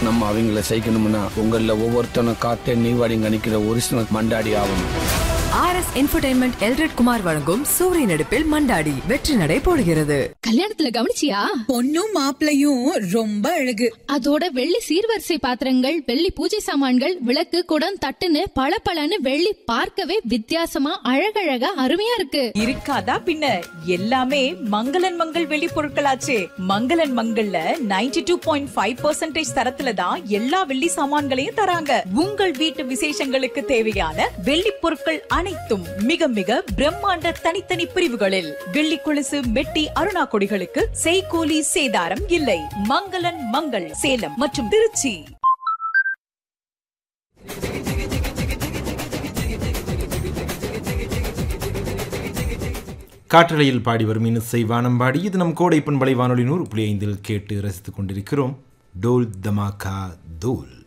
நம்ம அவங்கள செய்யணும்னா உங்கள ஒவ்வொருத்தனும் காத்தே நீவாடி நினைக்கிற ஒரிஜினல் மண்டாடி ஆகணும். RS என்டர்டெயின்மெண்ட் எல்ரட் குமார் வழங்கும் சூரிய நடிப்பில் மண்டாடி வெற்றி நடை போடுகிறது. கல்யாணத்துல கவனிச்சியா? பொண்ணும் மாப்பிளையும் ரொம்ப அழகு. அதோட வெள்ளி சீர்வரிசை பாத்திரங்கள், வெள்ளி பூஜை சாமான்கள், விளக்கு, குடம், தட்டுன்னு பளபளன்னு வெள்ளி பார்க்கவே வித்தியாசமா அழகழகா அருமையா இருக்கு. இருக்காதா பின்ன? எல்லாமே மங்களன் மங்கள் வெள்ளி பொருட்களாச்சே. மங்களன் மங்கள்ல 92.5% தரத்துல தான் எல்லா வெள்ளி சாமான்களையும் தராங்க. உங்கள் வீட்டு விசேஷங்களுக்கு தேவையான வெள்ளி பொருட்கள் அனைத்தும் மிக மிக பிரம்மாண்ட தனித்தனி பிரிவுகளில். வெள்ளி கொலுசு, மெட்டி, அருணா கொடிகளுக்கு செய்கூலி சேதாரம் இல்லை. மங்களன் மங்கள் சேலம் மற்றும் திருச்சி. காற்றலையில் பாடி வரும் இசை வானம்பாடி. இது நம் கோடை பண்பலை வானொலி 100.5 கேட்டு ரசித்துக் கொண்டிருக்கிறோம். டோல் தமாகா தோல்.